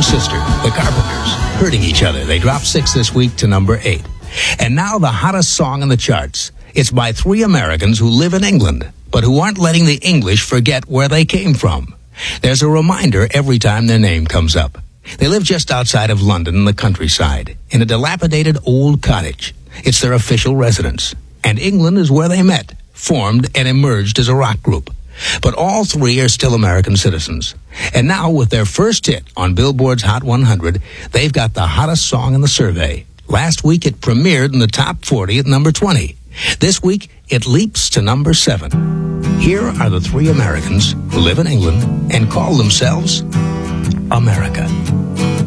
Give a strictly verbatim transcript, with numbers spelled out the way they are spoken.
and sister, the Carpenters, hurting each other. They dropped six this week to number eight. And now the hottest song in the charts. It's by three Americans who live in England, but who aren't letting the English forget where they came from. There's a reminder every time their name comes up. They live just outside of London in the countryside, in a dilapidated old cottage. It's their official residence. And England is where they met, formed, and emerged as a rock group. But all three are still American citizens. And now, with their first hit on Billboard's Hot one hundred, they've got the hottest song in the survey. Last week, it premiered in the top forty at number twenty. This week, it leaps to number seven. Here are the three Americans who live in England and call themselves America.